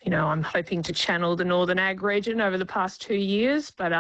I'm hoping to channel the Northern Ag region over the past 2 years, but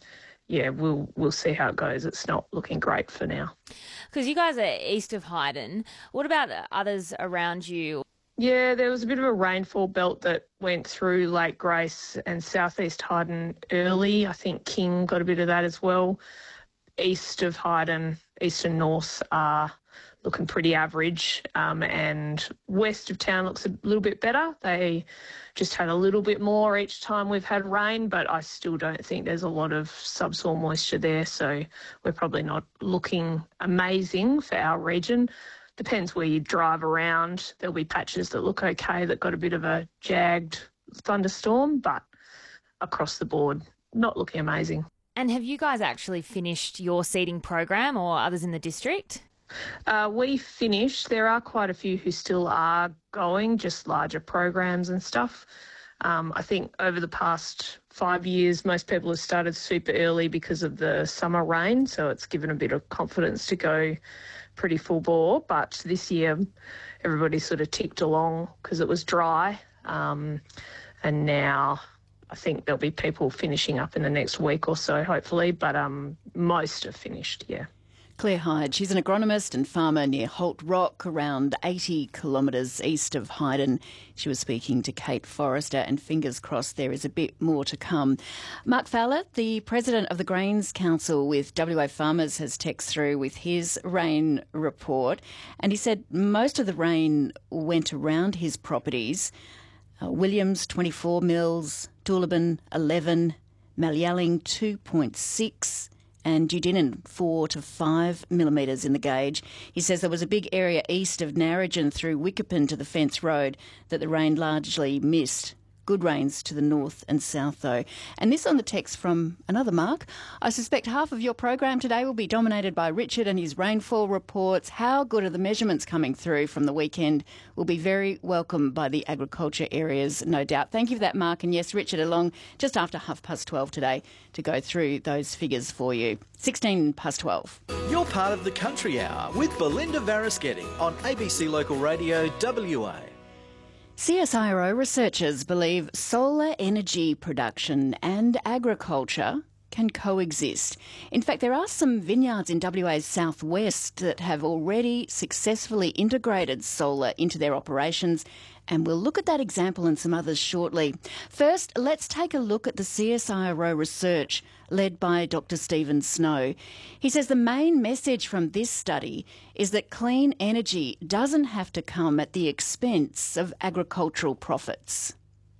we'll see how it goes. It's not looking great for now. Because you guys are east of Hyden. What about others around you? Yeah, there was a bit of a rainfall belt that went through Lake Grace and southeast Hyden early. I think King got a bit of that as well. East of Hyden, east and north are looking pretty average, and west of town looks a little bit better. They just had a little bit more each time we've had rain, but I still don't think there's a lot of subsoil moisture there, so we're probably not looking amazing for our region. Depends where you drive around. There'll be patches that look okay that got a bit of a jagged thunderstorm, but across the board, not looking amazing. And have you guys actually finished your seeding program, or others in the district? We finished. There are quite a few who still are going, just larger programs and stuff. I think over the past 5 years, most people have started super early because of the summer rain, so it's given a bit of confidence to go pretty full bore. But this year, everybody sort of ticked along because it was dry, and now I think there'll be people finishing up in the next week or so, hopefully, but most have finished, yeah. Claire Hyde, she's an agronomist and farmer near Holt Rock, around 80 kilometres east of Hyden. She was speaking to Kate Forrester, and fingers crossed there is a bit more to come. Mark Fowler, the president of the Grains Council with WA Farmers, has texted through with his rain report, and he said most of the rain went around his properties. Williams, 24 mils, Doolittle, 11, Malyalling, 2.6, and Dudinan 4 to 5 millimetres in the gauge. He says there was a big area east of Narrogin through Wickerpin to the Fence Road that the rain largely missed. Good rains to the north and south, though. And this on the text from another Mark. I suspect half of your program today will be dominated by Richard and his rainfall reports. How good are the measurements coming through from the weekend? Will be very welcome by the agriculture areas, no doubt. Thank you for that, Mark. And yes, Richard along just after 12:30 today to go through those figures for you. 12:16. You're part of the Country Hour with Belinda Varaschetti on ABC Local Radio WA. CSIRO researchers believe solar energy production and agriculture can coexist. In fact, there are some vineyards in WA's southwest that have already successfully integrated solar into their operations, and we'll look at that example and some others shortly. First, let's take a look at the CSIRO research led by Dr. Stephen Snow. He says the main message from this study is that clean energy doesn't have to come at the expense of agricultural profits.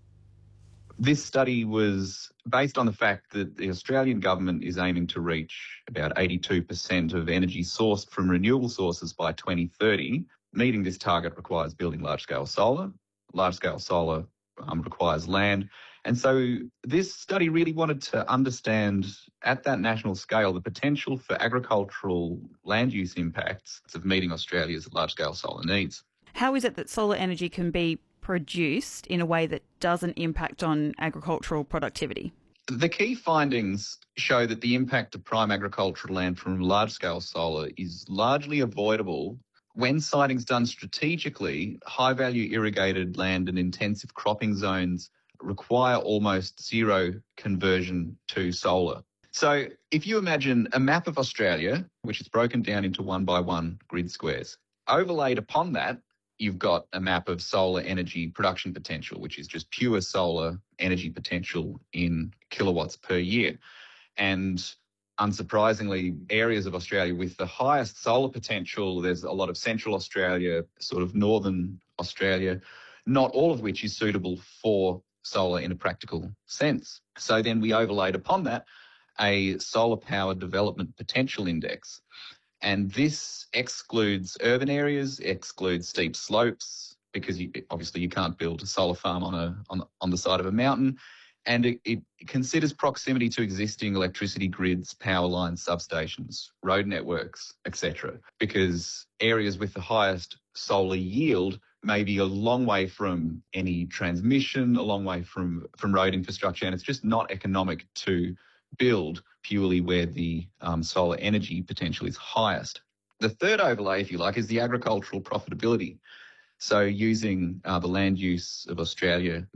This study was based on the fact that the Australian government is aiming to reach about 82% of energy sourced from renewable sources by 2030. Meeting this target requires building large-scale solar. Large-scale solar requires land. And so this study really wanted to understand at that national scale the potential for agricultural land use impacts of meeting Australia's large-scale solar needs. How is it that solar energy can be produced in a way that doesn't impact on agricultural productivity? The key findings show that the impact of prime agricultural land from large-scale solar is largely avoidable when siting's done strategically. High-value irrigated land and intensive cropping zones require almost zero conversion to solar. So if you imagine a map of Australia, which is broken down into 1x1 grid squares, overlaid upon that, you've got a map of solar energy production potential, which is just pure solar energy potential in kilowatts per year. And unsurprisingly, areas of Australia with the highest solar potential, there's a lot of Central Australia, sort of Northern Australia, not all of which is suitable for solar in a practical sense. So then we overlaid upon that a solar power development potential index. And this excludes urban areas, excludes steep slopes, because obviously you can't build a solar farm on the side of a mountain. And it considers proximity to existing electricity grids, power lines, substations, road networks, etc. Because areas with the highest solar yield may be a long way from any transmission, a long way from road infrastructure, and it's just not economic to build purely where the solar energy potential is highest. The third overlay, if you like, is the agricultural profitability. So using the land use of Australia